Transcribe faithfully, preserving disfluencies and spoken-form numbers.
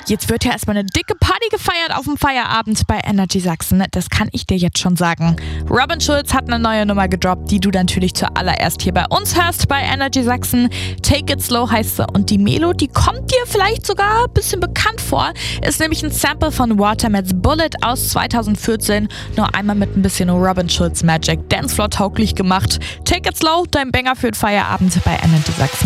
Jetzt wird ja erstmal eine dicke Party gefeiert auf dem Feierabend bei Energy Sachsen. Das kann ich dir jetzt schon sagen. Robin Schulz hat eine neue Nummer gedroppt, die du natürlich zuallererst hier bei uns hörst bei Energy Sachsen. Take It Slow heißt sie und die Melo, die kommt dir vielleicht sogar ein bisschen bekannt vor. Ist nämlich ein Sample von Watermats Bullet aus zweitausendvierzehn. Nur einmal mit ein bisschen Robin Schulz Magic Dancefloor tauglich gemacht. Take It Slow, dein Banger für den Feierabend bei Energy Sachsen.